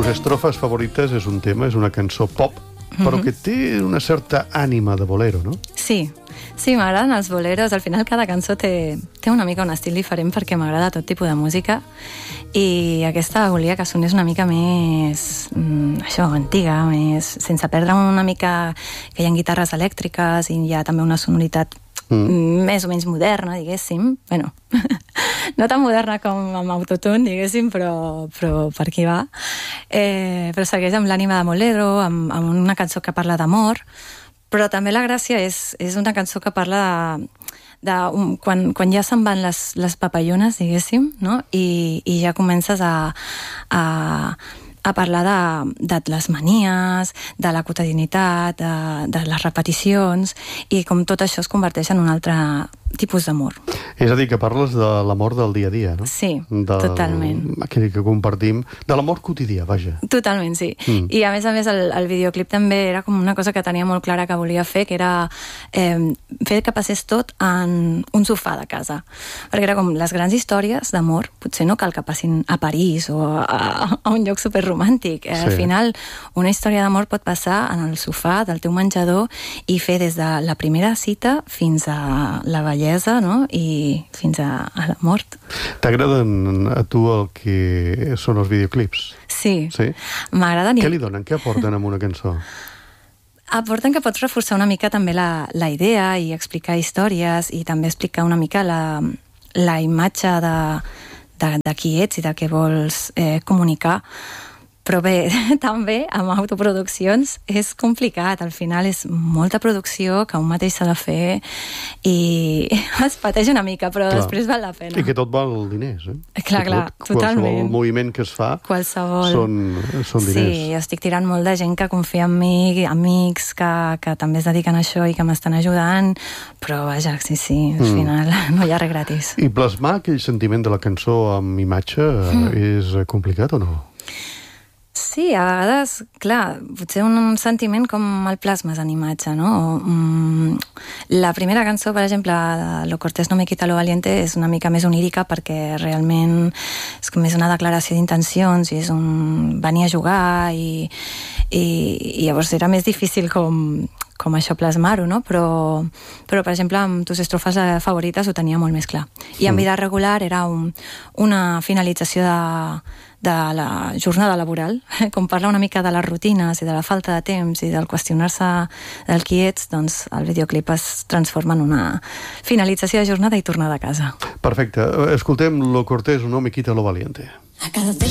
tus estrofes favorites és un tema, és una cançó pop, però que té una certa ànima de bolero, no? Sí, m'agraden els boleros. Al final cada cançó té una mica un estil diferent perquè m'agrada tot tipus de música i aquesta volia que sonés una mica més antiga, més sense perdre una mica que hi ha guitarres elèctriques i hi ha també una sonoritat més o menys moderna, diguéssim. Bueno, no tan moderna com amb autotune, diguéssim, però per aquí va. Però segueix amb l'ànima de bolero, amb una cançó que parla d'amor, però també la gràcia és una cançó que parla de quan ja se'n van les papallones, diguéssim, no? I ja comences a parlar de les manies, de la quotidianitat, de les repeticions, i com tot això es converteix en un altre tipus d'amor. És a dir, que parles de l'amor del dia a dia, no? Sí, totalment. Aquell que compartim, de l'amor quotidià, vaja. Totalment, sí. I a més el videoclip també era com una cosa que tenia molt clara que volia fer, que era fer que passés tot en un sofà de casa. Perquè era com les grans històries d'amor, potser no cal que passin a París o a un lloc superromàntic. Al final, una història d'amor pot passar en el sofà del teu menjador i fer des de la primera cita fins a la bellesa, no? I fins a la mort. T'agraden a tu el que són els videoclips? Sí. Sí? M'agraden. Què li donen? Què aporten amb una cançó? Aporten que pots reforçar una mica també la idea i explicar històries i també explicar una mica la imatge de qui ets i de què vols comunicar. Però bé, també amb autoproduccions és complicat. Al final és molta producció que un mateix s'ha de fer i es pateix una mica, però després val la pena. I que tot val diners, eh? Clar, totalment. Qualsevol moviment que es fa són diners. Sí, jo estic tirant molt de gent que confia en mi, amics que també es dediquen a això i que m'estan ajudant, però vaja, sí, al final no hi ha res gratis. I plasmar aquell sentiment de la cançó amb imatge és complicat o no? Sí, a vegades, clar, potser un sentiment com el plasmes en imatge, no? La primera cançó, per exemple, de Lo cortés no me quita lo valiente, és una mica més onírica perquè realment és com més una declaració d'intencions i és un venir a jugar i llavors era més difícil com això plasmar-ho, no? Però, per exemple, amb tus estrofes favorites ho tenia molt més clar. I en vida regular era una finalització de la jornada laboral, com parla una mica de les rutines i de la falta de temps i del qüestionar-se del qui ets, doncs el videoclip es transforma en una finalització de jornada i tornada a casa. Perfecte. Escoltem Lo cortés no me quita lo valiente.